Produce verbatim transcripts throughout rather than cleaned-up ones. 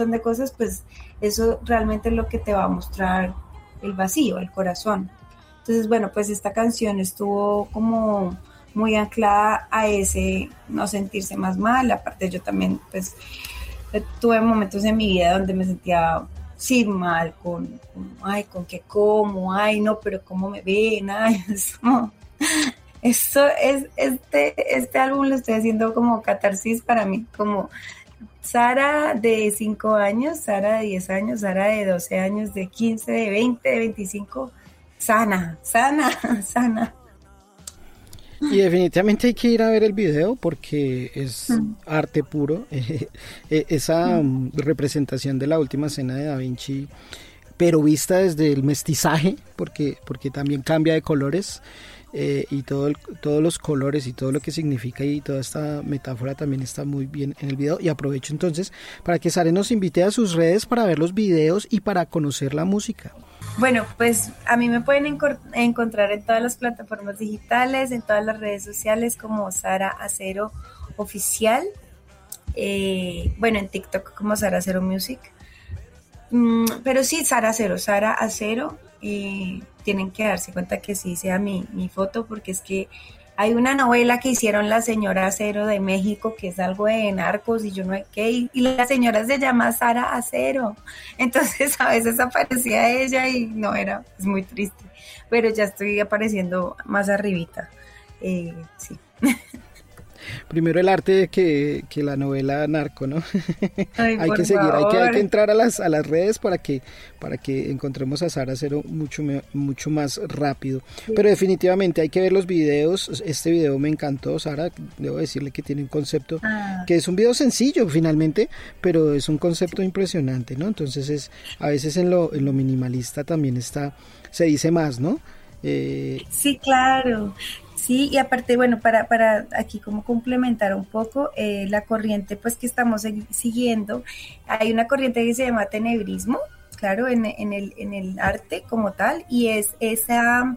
montón de cosas, pues eso realmente es lo que te va a mostrar el vacío, el corazón. Entonces, bueno, pues esta canción estuvo como muy anclada a ese no sentirse más mal. Aparte yo también, pues, tuve momentos en mi vida donde me sentía, sí, mal, con, con ay, con qué como, ay, no, pero cómo me ven, ay, eso. Eso es, este, este álbum lo estoy haciendo como catarsis para mí, como Sara de cinco años, Sara de diez años, Sara de doce años, de quince, de veinte, de veinticinco, sana, sana, sana. Y definitivamente hay que ir a ver el video porque es mm. arte puro. Eh, eh, esa mm. representación de la última cena de Da Vinci, pero vista desde el mestizaje, porque, porque también cambia de colores. Eh, y todo el, todos los colores y todo lo que significa y toda esta metáfora también está muy bien en el video. Y aprovecho entonces para que Sara nos invite a sus redes para ver los videos y para conocer la música. Bueno, pues a mí me pueden encor- encontrar en todas las plataformas digitales, en todas las redes sociales como Sara Acero Oficial, eh, bueno, en TikTok como Sara Acero Music, mm, pero sí, Sara Acero, Sara Acero, y tienen que darse cuenta que sí sea mi, mi foto, porque es que hay una novela que hicieron La Señora Acero de México, que es algo de narcos y yo no sé qué, y, y la señora se llama Sara Acero, entonces a veces aparecía ella y no era, es muy triste, pero ya estoy apareciendo más arribita, eh, sí. Primero el arte que, que la novela Narco, ¿no? Ay, hay que seguir, favor. hay que, hay que entrar a las, a las redes para que, para que encontremos a Sara Acero mucho, mucho más rápido. Sí. Pero definitivamente hay que ver los videos. Este video me encantó, Sara. Debo decirle que tiene un concepto ah. que es un video sencillo finalmente, pero es un concepto impresionante, ¿no? Entonces es, a veces en lo, en lo minimalista también está, se dice más, ¿no? Eh, sí, claro. Sí, y aparte, bueno, para, para aquí como complementar un poco eh, la corriente pues que estamos siguiendo, hay una corriente que se llama tenebrismo, claro, en, en, el, en el arte como tal, y es esa,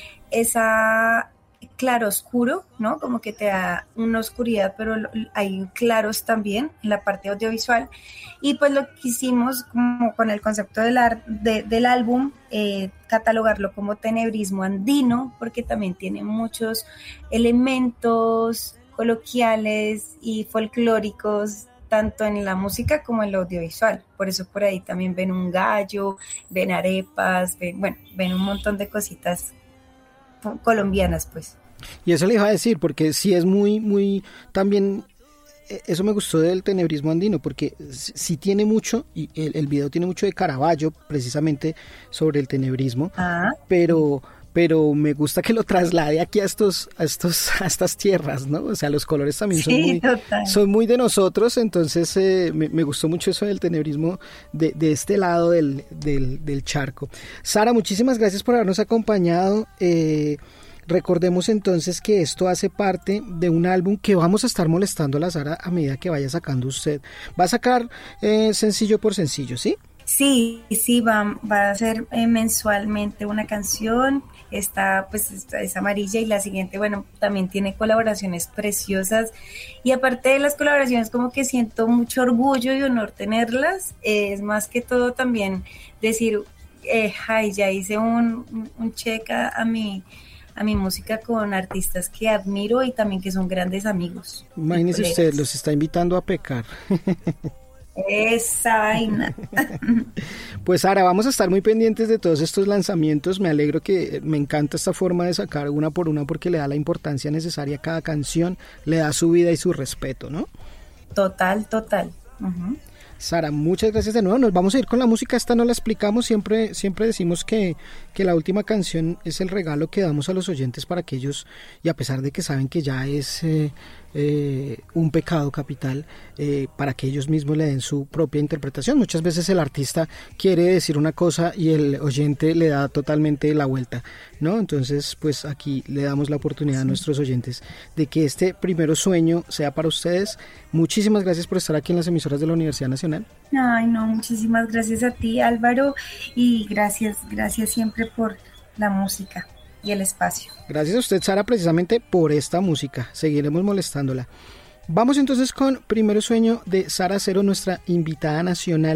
esa claroscuro, ¿no? Como que te da una oscuridad, pero hay claros también en la parte audiovisual. Y pues lo que hicimos como con el concepto del, de, del álbum, eh, catalogarlo como tenebrismo andino, porque también tiene muchos elementos coloquiales y folclóricos, tanto en la música como en lo audiovisual. Por eso por ahí también ven un gallo, ven arepas, ven, bueno, ven un montón de cositas colombianas, pues. Y eso le iba a decir, porque sí es muy, muy, también, eso me gustó del tenebrismo andino, porque sí tiene mucho, y el, el video tiene mucho de Caravaggio, precisamente sobre el tenebrismo, ah. pero... pero me gusta que lo traslade aquí a estos, a estos, a estas tierras, ¿no? O sea, los colores también son, sí, muy, son muy de nosotros, entonces eh, me, me gustó mucho eso del tenebrismo de, de este lado del, del, del charco. Sara, muchísimas gracias por habernos acompañado. Eh, recordemos entonces que esto hace parte de un álbum que vamos a estar molestando a la Sara a medida que vaya sacando usted. Va a sacar eh, sencillo por sencillo, ¿sí? Sí, sí, va, va a ser eh, mensualmente una canción. Esta pues esta es amarilla y la siguiente, bueno, también tiene colaboraciones preciosas, y aparte de las colaboraciones como que siento mucho orgullo y honor tenerlas, eh, es más que todo también decir, eh, ay, ya hice un, un, un check a, a mi a mi música con artistas que admiro y también que son grandes amigos. Imagínese usted, los está invitando a pecar. Esa vaina. Pues Sara, vamos a estar muy pendientes de todos estos lanzamientos. Me alegro, que me encanta esta forma de sacar una por una, porque le da la importancia necesaria a cada canción, le da su vida y su respeto, ¿no? Total, total. Uh-huh. Sara, muchas gracias de nuevo. Nos vamos a ir con la música. Esta no la explicamos, siempre, siempre decimos que, que la última canción es el regalo que damos a los oyentes para que ellos, y a pesar de que saben que ya es eh, eh, un pecado capital, eh, para que ellos mismos le den su propia interpretación. Muchas veces el artista quiere decir una cosa y el oyente le da totalmente la vuelta, ¿no? Entonces, pues aquí le damos la oportunidad, sí, a nuestros oyentes de que este primero sueño sea para ustedes. Muchísimas gracias por estar aquí en las emisoras de la Universidad Nacional. Ay, no, muchísimas gracias a ti, Álvaro, y gracias, gracias siempre por la música y el espacio. Gracias a usted, Sara, precisamente por esta música. Seguiremos molestándola. Vamos entonces con Primero Sueño de Sara Acero, nuestra invitada nacional.